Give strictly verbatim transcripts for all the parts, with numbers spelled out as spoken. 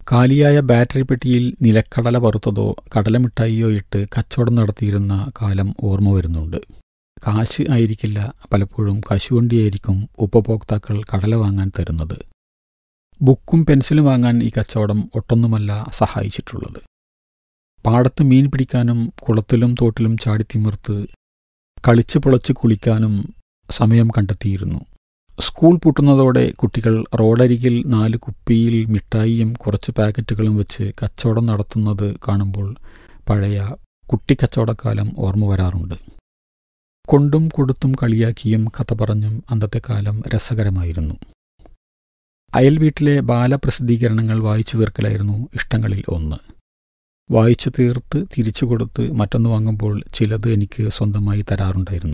കാലിയായ battery പെട്ടിയിൽ നിലക്കടല വറുത്തതോ കടലമിഠായിയോ ഇട്ട് കച്ചവടം നടത്തിയിരുന്ന കാലം ഓർമ്മ വരുന്നുണ്ട്. കാശ് ആയിരിക്കില്ല, പലപ്പോഴും കശുവണ്ടിയായിരിക്കും ഉപഭോക്താക്കൾ കടല വാങ്ങാൻ തരുന്നത്. ബുക്കും പെൻസിലും വാങ്ങാൻ ഈ കച്ചവടം ഒട്ടൊന്നുമല്ല സഹായിച്ചിട്ടുള്ളത്. പാടത്ത് മീൻ പിടിക്കാനും കുളത്തിലും തോട്ടിലും ചാടിത്തിമിർത്ത് കളിച്ച് പൊളച്ച് കുളിക്കാനും സമയം കണ്ടെത്തിയിരുന്നു. സ്കൂൾ പൂട്ടുന്നതോടെ കുട്ടികൾ റോഡരികിൽ നാല് കുപ്പിയിൽ മിഠായിയും കുറച്ച് പാക്കറ്റുകളും വെച്ച് കച്ചവടം നടത്തുന്നത് കാണുമ്പോൾ പഴയ കുട്ടിക്കച്ചവടക്കാലം ഓർമ്മ വരാറുണ്ട്. കൊണ്ടും കൊടുത്തും കളിയാക്കിയും കഥ പറഞ്ഞും അന്നത്തെ കാലം രസകരമായിരുന്നു. അയൽ വീട്ടിലെ ബാലപ്രസിദ്ധീകരണങ്ങൾ വായിച്ചു തീർക്കലായിരുന്നു ഇഷ്ടങ്ങളിൽ ഒന്ന്. വായിച്ചു തീർത്ത് തിരിച്ചു കൊടുത്ത് മറ്റൊന്ന് വാങ്ങുമ്പോൾ ചിലത് എനിക്ക് സ്വന്തമായി തരാറുണ്ടായിരുന്നു.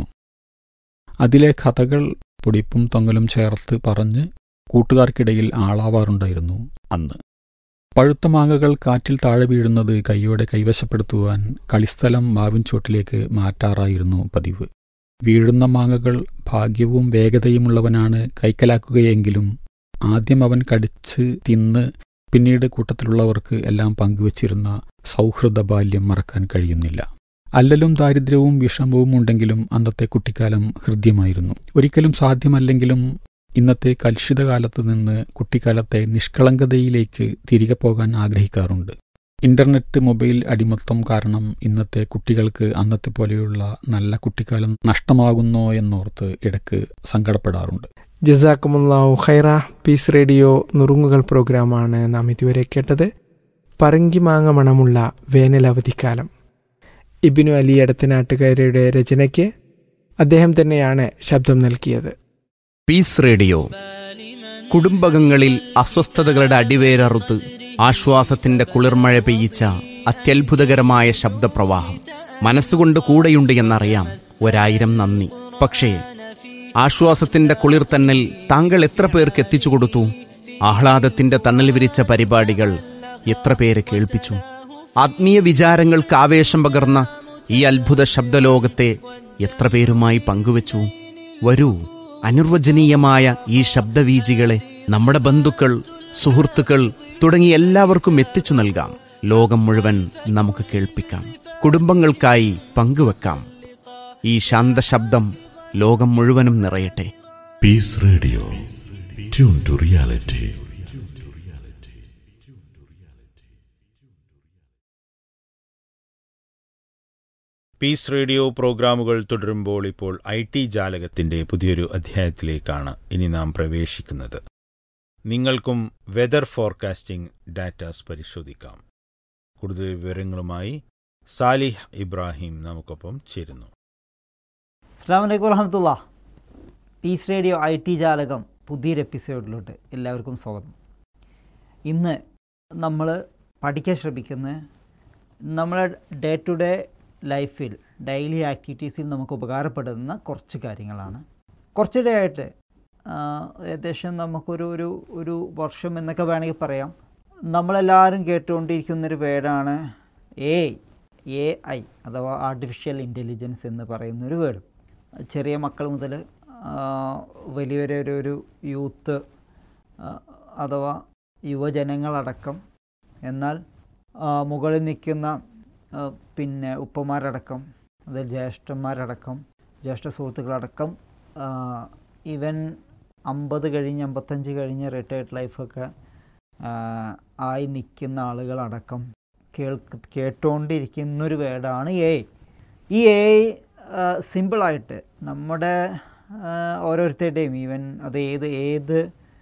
അതിലെ കഥകൾ പൊടിപ്പും തൊങ്ങലും ചേർത്ത് പറഞ്ഞ് കൂട്ടുകാർക്കിടയിൽ ആളാവാറുണ്ടായിരുന്നു അന്ന്. പഴുത്ത മാങ്ങകൾ കാറ്റിൽ താഴെ വീഴുന്നത് കൈയോടെ കൈവശപ്പെടുത്തുവാൻ കളിസ്ഥലം മാവിൻ ചോട്ടിലേക്ക് മാറ്റാറായിരുന്നു പതിവ്. വീഴുന്ന മാങ്ങകൾ ഭാഗ്യവും വേഗതയുമുള്ളവനാണ് കൈക്കലാക്കുകയെങ്കിലും ആദ്യം അവൻ കടിച്ച് തിന്ന് പിന്നീട് കൂട്ടത്തിലുള്ളവർക്ക് എല്ലാം പങ്കുവച്ചിരുന്ന സൗഹൃദ ബാല്യം മറക്കാൻ കഴിയുന്നില്ല. അല്ലലും ദാരിദ്ര്യവും വിഷമവും ഉണ്ടെങ്കിലും അന്നത്തെ കുട്ടിക്കാലം ഹൃദ്യമായിരുന്നു. ഒരിക്കലും സാധ്യമല്ലെങ്കിലും ഇന്നത്തെ കലുഷിതകാലത്ത് നിന്ന് കുട്ടിക്കാലത്തെ നിഷ്കളങ്കതയിലേക്ക് തിരികെ പോകാൻ ആഗ്രഹിക്കാറുണ്ട്. ഇന്റർനെറ്റ്, മൊബൈൽ അടിമത്തം കാരണം ഇന്നത്തെ കുട്ടികൾക്ക് അന്നത്തെ പോലെയുള്ള നല്ല കുട്ടിക്കാലം നഷ്ടമാകുന്നോ എന്നോർത്ത് ഇടയ്ക്ക് സങ്കടപ്പെടാറുണ്ട്. ജസാക്കുമുല്ലാഹു ഖൈറ. പീസ് റേഡിയോ നുറുങ്ങുകൾ പ്രോഗ്രാമാണ് നാം ഇതുവരെ കേട്ടത്. പറങ്കി മാങ്ങ മണമുള്ള വേനലവധിക്കാലം. ഇബ്നു അലി എടത്തനാട്ടുകാരുടെ രചനയ്ക്ക് അദ്ദേഹം തന്നെയാണ് ശബ്ദം നൽകിയത്. പീസ് റേഡിയോ കുടുംബകങ്ങളിൽ അസ്വസ്ഥതകളുടെ അടിവേരറുത്ത് ആശ്വാസത്തിന്റെ കുളിർമഴ പെയ്യിച്ച അത്യത്ഭുതകരമായ ശബ്ദപ്രവാഹം. മനസ്സുകൊണ്ട് കൂടെയുണ്ട് എന്നറിയാം, ഒരായിരം നന്ദി. പക്ഷേ ആശ്വാസത്തിന്റെ കുളിർ തന്നൽ താങ്കൾ എത്ര പേർക്ക് എത്തിച്ചു കൊടുത്തു? ആഹ്ലാദത്തിന്റെ തണൽ വിരിച്ച പരിപാടികൾ എത്ര പേരെ കേൾപ്പിച്ചു? ആത്മീയ വിചാരങ്ങൾക്ക് ആവേശം പകർന്ന ഈ അത്ഭുത ശബ്ദലോകത്തെ എത്ര പേരുമായി പങ്കുവച്ചു? വരൂ, അനിർവചനീയമായ ഈ ശബ്ദവീചികളെ നമ്മുടെ ബന്ധുക്കൾ, സുഹൃത്തുക്കൾ തുടങ്ങി എല്ലാവർക്കും എത്തിച്ചു നൽകാം. ലോകം മുഴുവൻ നമുക്ക് കേൾപ്പിക്കാം, കുടുംബങ്ങൾക്കായി പങ്കുവെക്കാം. ഈ ശാന്തശബ്ദം ലോകം മുഴുവനും നിറയട്ടെ. Piece radio, tune to reality. Piece radio പ്രോഗ്രാമുകൾ തുടരുമ്പോൾ ഇപ്പോൾ ഐ ടി ജാലകത്തിൻ്റെ പുതിയൊരു അധ്യായത്തിലേക്കാണ് ഇനി നാം പ്രവേശിക്കുന്നത്. നിങ്ങൾക്കും വെതർ ഫോർകാസ്റ്റിംഗ് ഡാറ്റാസ് പരിശോധിക്കാം. കൂടുതൽ വിവരങ്ങളുമായി സാലിഹ് ഇബ്രാഹിം നമുക്കൊപ്പം ചേരുന്നു. അസ്സലാമു അലൈക്കും വറഹ്മത്തുള്ളാഹി. പീസ് റേഡിയോ ഐ ടി ജാലകം പുതിയൊരു എപ്പിസോഡിലോട്ട് എല്ലാവർക്കും സ്വാഗതം. ഇന്ന് നമ്മൾ പഠിക്കാൻ ശ്രമിക്കുന്ന നമ്മളെ ഡേ ടു ഡേ ലൈഫിൽ, ഡെയിലി ആക്ടിവിറ്റീസിൽ നമുക്ക് ഉപകാരപ്പെടുന്ന കുറച്ച് കാര്യങ്ങളാണ്. കുറച്ചിടെ ആയിട്ട് ഏകദേശം നമുക്കൊരു ഒരു ഒരു വർഷം എന്നൊക്കെ വേണമെങ്കിൽ പറയാം, നമ്മളെല്ലാവരും കേട്ടുകൊണ്ടിരിക്കുന്നൊരു വേർഡാണ് എ എ ഐ അഥവാ ആർട്ടിഫിഷ്യൽ ഇൻ്റലിജൻസ് എന്ന് പറയുന്നൊരു വേർഡ്. ചെറിയ മക്കൾ മുതൽ വലിയൊരു ഒരു ഒരു യൂത്ത് അഥവാ യുവജനങ്ങളടക്കം, എന്നാൽ മുകളിൽ നിൽക്കുന്ന പിന്നെ ഉപ്പമാരടക്കം, അതിൽ ജ്യേഷ്ഠന്മാരടക്കം, ജ്യേഷ്ഠ സുഹൃത്തുക്കളടക്കം, ഈവൻ അമ്പത് കഴിഞ്ഞ് അമ്പത്തഞ്ച് കഴിഞ്ഞ് റിട്ടയർഡ് ലൈഫൊക്കെ ആയി നിൽക്കുന്ന ആളുകളടക്കം കേൾക്ക് കേട്ടുകൊണ്ടിരിക്കുന്നൊരു വേർഡാണ് എ ഐ. ഈ എ ഐ സിമ്പിളായിട്ട് നമ്മുടെ ഓരോരുത്തരുടെയും, ഈവൻ അത് ഏത് ഏത്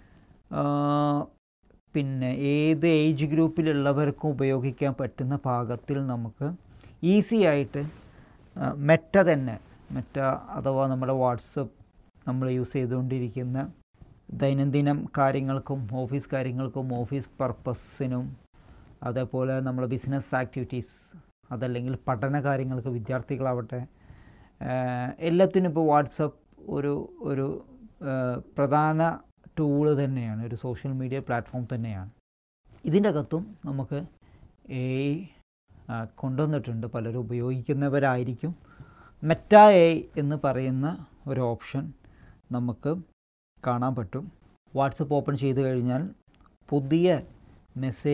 പിന്നെ ഏത് ഏജ് ഗ്രൂപ്പിലുള്ളവർക്കും ഉപയോഗിക്കാൻ പറ്റുന്ന പാകത്തിൽ നമുക്ക് ഈസി ആയിട്ട് മെറ്റ തന്നെ മെറ്റ അഥവാ നമ്മുടെ വാട്സപ്പ് നമ്മൾ യൂസ് ചെയ്തുകൊണ്ടിരിക്കുന്ന ദൈനംദിനം കാര്യങ്ങൾക്കും ഓഫീസ് കാര്യങ്ങൾക്കും ഓഫീസ് പർപ്പസിനും, അതേപോലെ നമ്മുടെ ബിസിനസ് ആക്ടിവിറ്റീസ്, അതല്ലെങ്കിൽ പഠന കാര്യങ്ങൾക്ക് വിദ്യാർത്ഥികളാവട്ടെ, എല്ലാത്തിനും ഇപ്പോൾ വാട്സപ്പ് ഒരു ഒരു പ്രധാന ടൂള് തന്നെയാണ്, ഒരു സോഷ്യൽ മീഡിയ പ്ലാറ്റ്ഫോം തന്നെയാണ്. ഇതിൻ്റെ അകത്തും നമുക്ക് എ ഐ കൊണ്ടുവന്നിട്ടുണ്ട്, പലരും ഉപയോഗിക്കുന്നവരായിരിക്കും. മെറ്റ എ ഐ എന്ന് പറയുന്ന ഒരു ഓപ്ഷൻ നമുക്ക് കാണാൻ പറ്റും. വാട്സപ്പ് ഓപ്പൺ ചെയ്ത് കഴിഞ്ഞാൽ പുതിയ മെസ്സേജ്